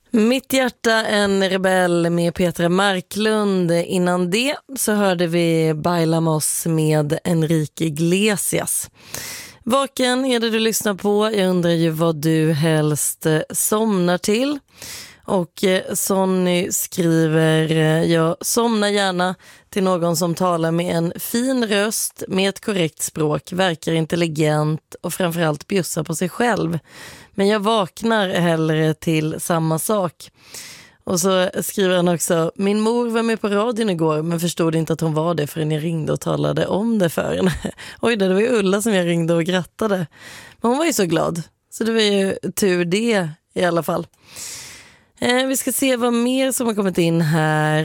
Mitt hjärta en rebell med Petra Marklund. Innan det så hörde vi Bailamos med Enrique Iglesias. Vaken är det du lyssnar på. Jag undrar ju vad du helst somnar till. Och Sonny skriver: jag somnar gärna till någon som talar med en fin röst, med ett korrekt språk, verkar intelligent och framförallt bjussar på sig själv. Men jag vaknar hellre till samma sak. Och så skriver han också: min mor var med på radion igår men förstod inte att hon var det förrän jag ringde och talade om det för henne. Oj, det var ju Ulla som jag ringde och grattade. Men hon var ju så glad. Så det var ju tur det i alla fall. Vi ska se vad mer som har kommit in här.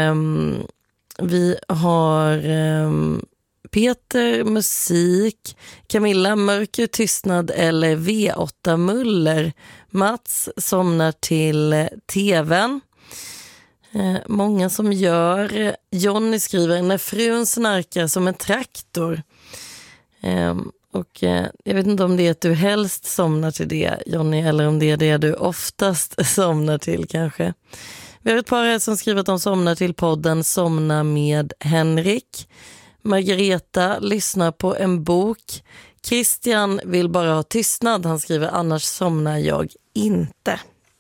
Vi har Peter, musik, Camilla, mörker, tystnad eller V8 muller. Mats somnar till tvn. Många som gör. Johnny skriver: när frun snarkar som en traktor. Och jag vet inte om det är att du helst somnar till det, Johnny, eller om det är det du oftast somnar till kanske. Vi har ett par här som skriver att de somnar till podden Somna med Henrik. Margareta lyssnar på en bok. Christian vill bara ha tystnad. Han skriver: annars somnar jag inte.